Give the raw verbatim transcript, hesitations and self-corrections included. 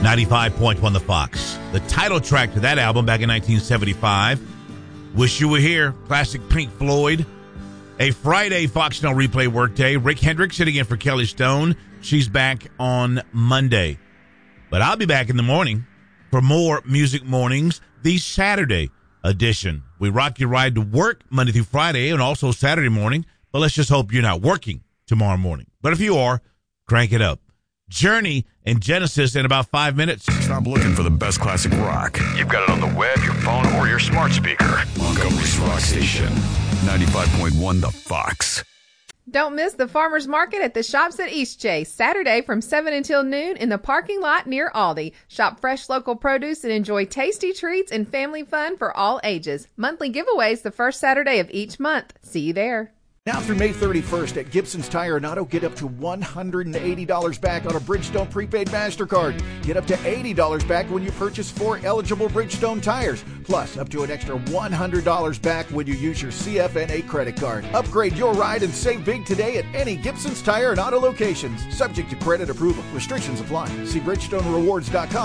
ninety-five point one The Fox. The title track to that album back in nineteen seventy-five, Wish You Were Here, classic Pink Floyd. A Friday Fox Channel replay workday. Rick Hendricks sitting in for Kelly Stone. She's back on Monday. But I'll be back in the morning for more Music Mornings, the Saturday edition. We rock your ride to work Monday through Friday and also Saturday morning. But let's just hope you're not working tomorrow morning. But if you are, crank it up. Journey and Genesis in about five minutes. Stop looking for the best classic rock. You've got it on the web, your phone, or your smart speaker. Montgomery's Rock Station. ninety-five point one The Fox. Don't miss the Farmers Market at the Shops at Eastchase, Saturday from seven until noon in the parking lot near Aldi. Shop fresh local produce and enjoy tasty treats and family fun for all ages. Monthly giveaways the first Saturday of each month. See you there. Now through May thirty-first at Gibson's Tire and Auto, get up to one hundred eighty dollars back on a Bridgestone prepaid MasterCard. Get up to eighty dollars back when you purchase four eligible Bridgestone tires. Plus, up to an extra one hundred dollars back when you use your C F N A credit card. Upgrade your ride and save big today at any Gibson's Tire and Auto locations. Subject to credit approval. Restrictions apply. See Bridgestone Rewards dot com.